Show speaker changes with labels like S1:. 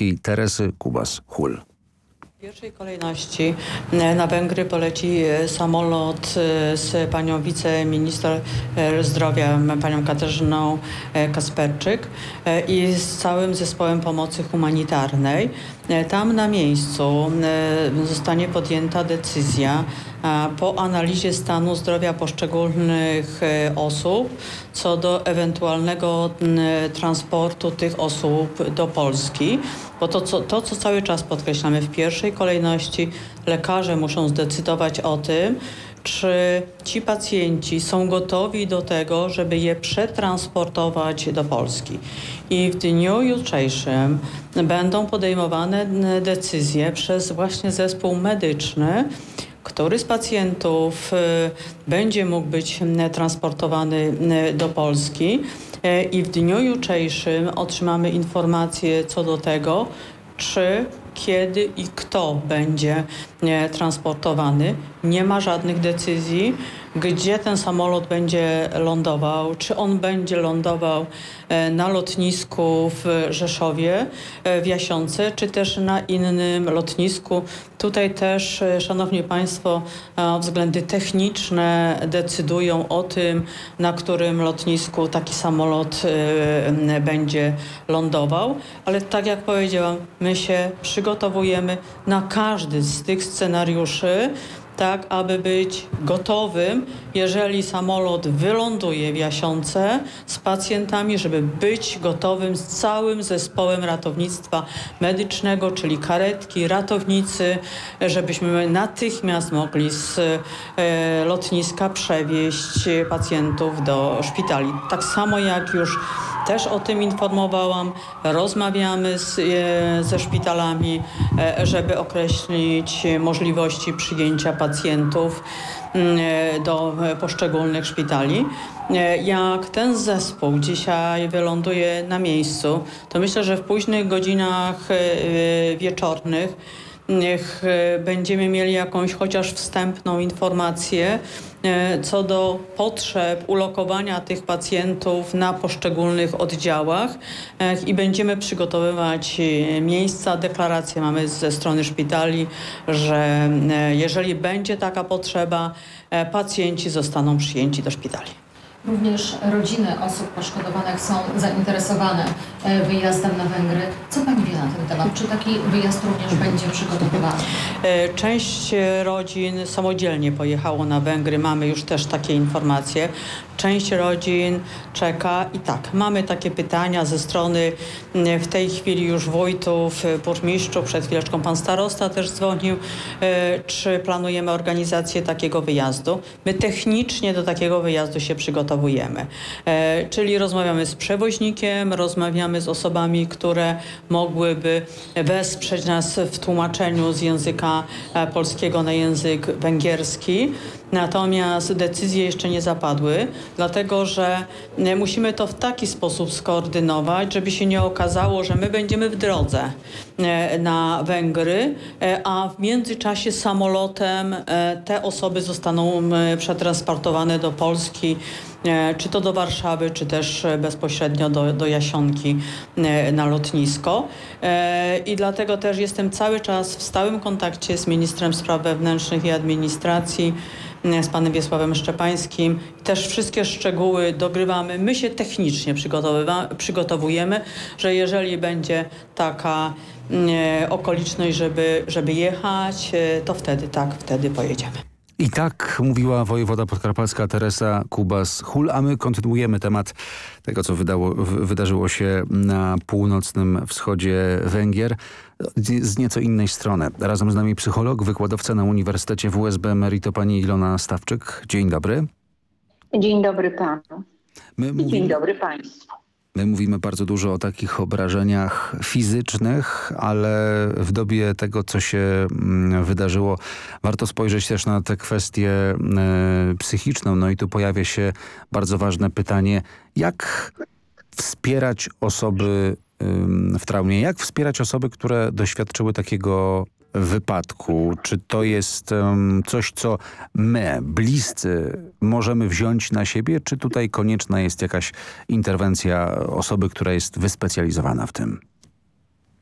S1: podkarpackiej Teresy Kubas-Hul.
S2: W pierwszej kolejności na Węgry poleci samolot z panią wiceminister zdrowia, panią Katarzyną Kasperczyk i z całym zespołem pomocy humanitarnej. Tam na miejscu zostanie podjęta decyzja po analizie stanu zdrowia poszczególnych osób co do ewentualnego transportu tych osób do Polski. Bo to, co cały czas podkreślamy, w pierwszej kolejności lekarze muszą zdecydować o tym, czy ci pacjenci są gotowi do tego, żeby je przetransportować do Polski. I w dniu jutrzejszym będą podejmowane decyzje przez właśnie zespół medyczny, który z pacjentów będzie mógł być transportowany do Polski. I w dniu jutrzejszym otrzymamy informację co do tego, czy, kiedy i kto będzie transportowany. Nie ma żadnych decyzji, gdzie ten samolot będzie lądował, czy on będzie lądował na lotnisku w Rzeszowie, w Jasionce, czy też na innym lotnisku. Tutaj też, szanowni państwo, względy techniczne decydują o tym, na którym lotnisku taki samolot będzie lądował. Ale tak jak powiedziałam, my się przygotowujemy na każdy z tych scenariuszy, tak aby być gotowym, jeżeli samolot wyląduje w Jasionce z pacjentami, żeby być gotowym z całym zespołem ratownictwa medycznego, czyli karetki, ratownicy, żebyśmy natychmiast mogli z lotniska przewieźć pacjentów do szpitali. Tak samo jak już też o tym informowałam, rozmawiamy ze szpitalami, żeby określić możliwości przyjęcia pacjentów do poszczególnych szpitali. Jak ten zespół dzisiaj wyląduje na miejscu, to myślę, że w późnych godzinach wieczornych będziemy mieli jakąś chociaż wstępną informację co do potrzeb ulokowania tych pacjentów na poszczególnych oddziałach i będziemy przygotowywać miejsca. Deklaracje mamy ze strony szpitali, że jeżeli będzie taka potrzeba, pacjenci zostaną przyjęci do szpitali.
S3: Również rodziny osób poszkodowanych są zainteresowane wyjazdem na Węgry. Co pani wie na ten temat? Czy taki wyjazd również będzie przygotowywany?
S2: Część rodzin samodzielnie pojechało na Węgry. Mamy już też takie informacje. Część rodzin czeka i tak, mamy takie pytania ze strony w tej chwili już wójtów, burmistrzów, przed chwileczką pan starosta też dzwonił, czy planujemy organizację takiego wyjazdu. My technicznie do takiego wyjazdu się przygotowujemy, czyli rozmawiamy z przewoźnikiem, rozmawiamy z osobami, które mogłyby wesprzeć nas w tłumaczeniu z języka polskiego na język węgierski. Natomiast decyzje jeszcze nie zapadły, dlatego że musimy to w taki sposób skoordynować, żeby się nie okazało, że my będziemy w drodze na Węgry, a w międzyczasie samolotem te osoby zostaną przetransportowane do Polski, czy to do Warszawy, czy też bezpośrednio do Jasionki na lotnisko. I dlatego też jestem cały czas w stałym kontakcie z ministrem spraw wewnętrznych i administracji, z panem Wiesławem Szczepańskim. Też wszystkie szczegóły dogrywamy. My się technicznie przygotowujemy, że jeżeli będzie taka okoliczność, żeby jechać, to wtedy pojedziemy.
S1: I tak mówiła wojewoda podkarpacka Teresa Kubas-Hul, a my kontynuujemy temat tego, co wydarzyło się na północnym wschodzie Węgier z nieco innej strony. Razem z nami psycholog, wykładowca na Uniwersytecie WSB Emerito pani Ilona Stawczyk. Dzień dobry.
S4: Dzień dobry panu. Dzień dobry państwu.
S1: My mówimy bardzo dużo o takich obrażeniach fizycznych, ale w dobie tego, co się wydarzyło, warto spojrzeć też na tę kwestię psychiczną. No i tu pojawia się bardzo ważne pytanie, jak wspierać osoby w traumie, jak wspierać osoby, które doświadczyły takiego wypadku? Czy to jest coś, co my, bliscy, możemy wziąć na siebie, czy tutaj konieczna jest jakaś interwencja osoby, która jest wyspecjalizowana w tym?